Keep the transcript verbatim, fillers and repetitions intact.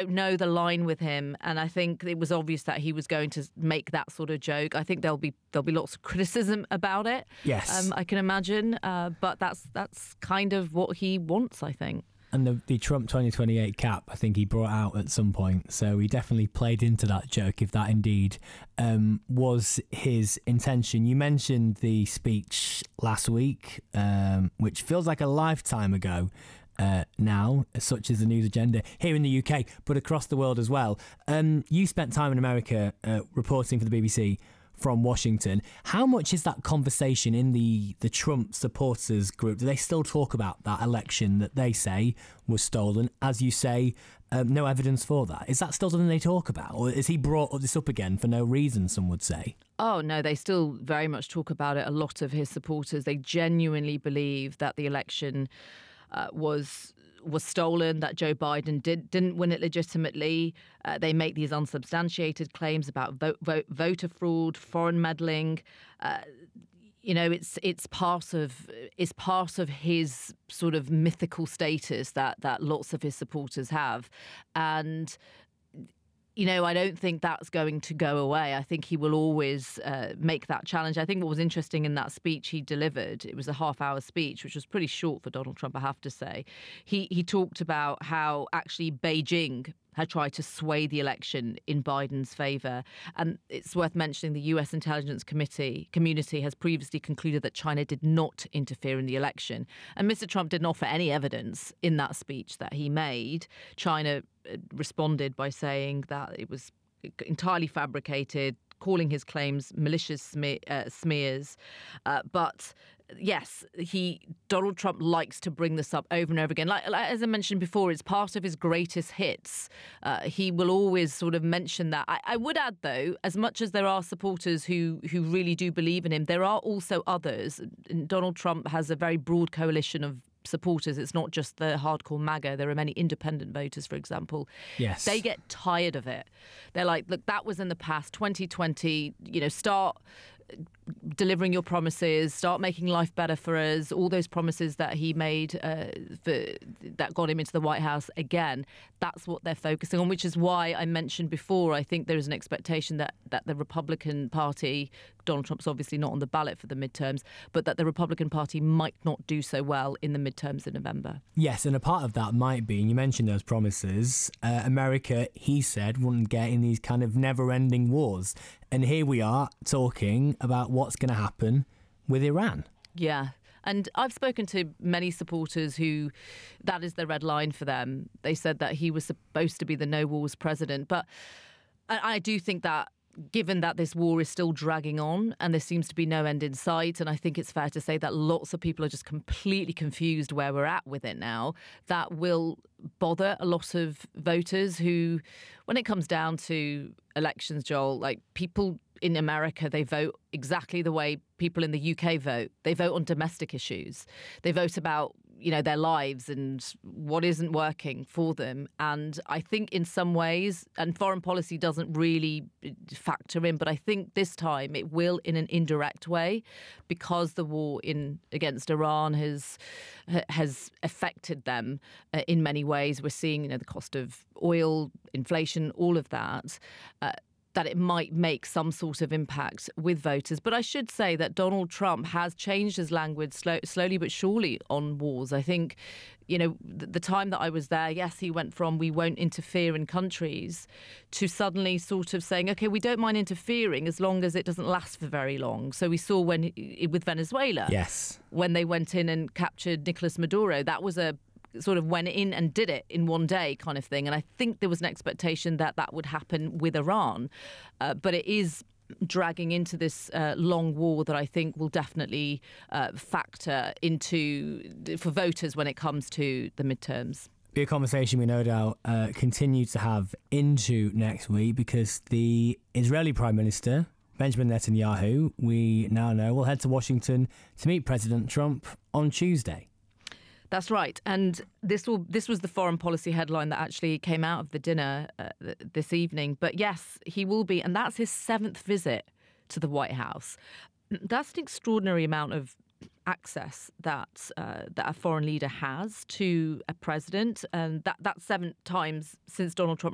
don't know the line with him, and I think it was obvious that he was going to make that sort of joke. I think there'll be there'll be lots of criticism about it. Yes, um, I can imagine, uh, but that's that's kind of what he wants, I think. And the, the Trump twenty twenty-eight cap, I think he brought out at some point. So he definitely played into that joke, if that indeed um, was his intention. You mentioned the speech last week, um, which feels like a lifetime ago uh, now, such as the news agenda here in the U K, but across the world as well. Um, you spent time in America uh, reporting for the B B C from Washington. How much is that conversation in the, the Trump supporters group? Do they still talk about that election that they say was stolen? As you say, um, no evidence for that. Is that still something they talk about? Or is he brought this up again for no reason, some would say? Oh, no, they still very much talk about it. A lot of his supporters, they genuinely believe that the election uh, was was stolen, that Joe Biden did, didn't win it legitimately. Uh, they make these unsubstantiated claims about vote, vote, voter fraud, foreign meddling. Uh, you know, it's it's part of it's part of his sort of mythical status that that lots of his supporters have. And you know, I don't think that's going to go away. I think he will always uh, make that challenge. I think what was interesting in that speech he delivered, it was a half-hour speech, which was pretty short for Donald Trump, I have to say. He he talked about how actually Beijing had tried to sway the election in Biden's favour. And it's worth mentioning the U S Intelligence Committee community has previously concluded that China did not interfere in the election. And Mister Trump didn't offer any evidence in that speech that he made. China responded by saying that it was entirely fabricated, calling his claims malicious smear, uh, smears. Uh, but yes, he Donald Trump likes to bring this up over and over again. Like, like as I mentioned before, it's part of his greatest hits. Uh, he will always sort of mention that. I, I would add, though, as much as there are supporters who who really do believe in him, there are also others. And Donald Trump has a very broad coalition of supporters. It's not just the hardcore MAGA. There are many independent voters, for example. Yes. They get tired of it. They're like, look, that was in the past. twenty twenty, you know, start delivering your promises, start making life better for us, all those promises that he made uh, for, that got him into the White House again. That's what they're focusing on, which is why I mentioned before, I think there is an expectation that, that the Republican Party, Donald Trump's obviously not on the ballot for the midterms, but that the Republican Party might not do so well in the midterms in November. Yes, and a part of that might be, and you mentioned those promises, uh, America, he said, wouldn't get in these kind of never-ending wars. And here we are talking about what's going to happen with Iran. Yeah. And I've spoken to many supporters who that is the red line for them. They said that he was supposed to be the no wars president. But I, I do think that given that this war is still dragging on and there seems to be no end in sight, and I think it's fair to say that lots of people are just completely confused where we're at with it now, that will bother a lot of voters who, when it comes down to elections, Joel, like people in America, they vote exactly the way people in the U K vote. They vote on domestic issues. They vote about, you know, their lives and what isn't working for them. And I think in some ways, and foreign policy doesn't really factor in, but I think this time it will in an indirect way, because the war in against Iran has has affected them uh, in many ways. We're seeing, you know, the cost of oil, inflation, all of that. Uh, that it might make some sort of impact with voters. But I should say that Donald Trump has changed his language slow, slowly but surely on wars. I think, you know, the, the time that I was there, yes, he went from we won't interfere in countries to suddenly sort of saying, OK, we don't mind interfering as long as it doesn't last for very long. So we saw when with Venezuela, yes, when they went in and captured Nicolas Maduro, that was a sort of went in and did it in one day kind of thing. And I think there was an expectation that that would happen with Iran. Uh, but it is dragging into this uh, long war that I think will definitely uh, factor into for voters when it comes to the midterms. Be a conversation we no doubt uh, continue to have into next week, because the Israeli Prime Minister, Benjamin Netanyahu, we now know, will head to Washington to meet President Trump on Tuesday. That's right. And this will this was the foreign policy headline that actually came out of the dinner uh, this evening. But yes, he will be. And that's his seventh visit to the White House. That's an extraordinary amount of access that uh, that a foreign leader has to a president. And that that's seven times since Donald Trump